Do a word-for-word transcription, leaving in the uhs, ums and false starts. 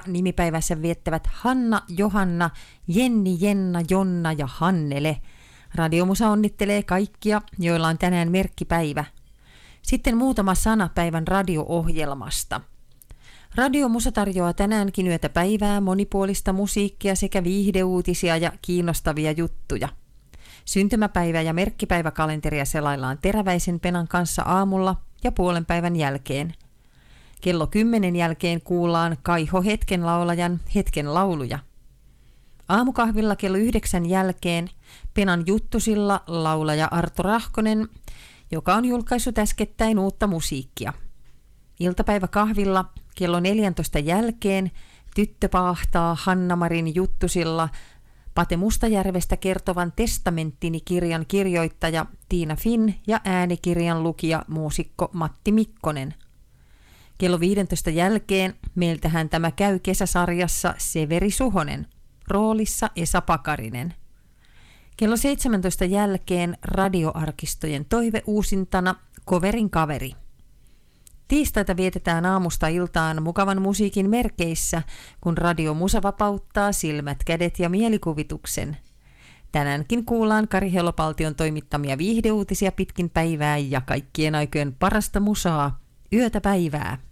nimipäivässä viettävät Hanna, Johanna, Jenni, Jenna, Jonna ja Hannele. Radiomusa onnittelee kaikkia, joilla on tänään merkkipäivä. Sitten muutama sana päivän radio-ohjelmasta. Radiomusa tarjoaa tänäänkin yötä päivää, monipuolista musiikkia sekä viihdeuutisia ja kiinnostavia juttuja. Syntymäpäivä- ja merkkipäiväkalenteria selaillaan Teräväisen Penan kanssa aamulla ja puolen päivän jälkeen. Kello kymmenen jälkeen kuullaan Kaiho Hetken laulajan Hetken lauluja. Aamukahvilla kello yhdeksän jälkeen Penan juttusilla laulaja Arto Rahkonen, joka on julkaissut äskettäin uutta musiikkia. Iltapäiväkahvilla kello neljäntoista jälkeen tyttö paahtaa Hanna-Marin juttusilla Pate Mustajärvestä kertovan Testamenttini-kirjan kirjoittaja Tiina Finn ja äänikirjan lukija muusikko Matti Mikkonen. Kello viidentoista jälkeen meiltähän tämä käy kesäsarjassa Severi Suhonen, roolissa Esa Pakarinen. Kello seitsemäntoista jälkeen radioarkistojen toiveuusintana Koverin kaveri. Tiistaita vietetään aamusta iltaan mukavan musiikin merkeissä, kun Radio Musa vapauttaa silmät, kädet ja mielikuvituksen. Tänäänkin kuullaan Kari Helopaltion toimittamia viihdeuutisia pitkin päivää ja kaikkien aikojen parasta musaa, yötä päivää.